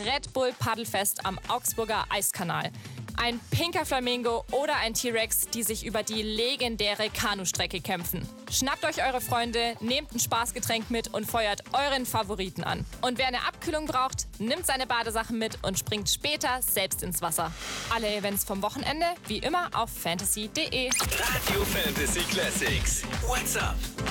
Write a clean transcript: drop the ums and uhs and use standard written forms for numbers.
Red Bull Paddelfest am Augsburger Eiskanal. Ein pinker Flamingo oder ein T-Rex, die sich über die legendäre Kanustrecke kämpfen. Schnappt euch eure Freunde, nehmt ein Spaßgetränk mit und feuert euren Favoriten an. Und wer eine Abkühlung braucht, nimmt seine Badesachen mit und springt später selbst ins Wasser. Alle Events vom Wochenende wie immer auf fantasy.de. Radio Fantasy Classics. What's up?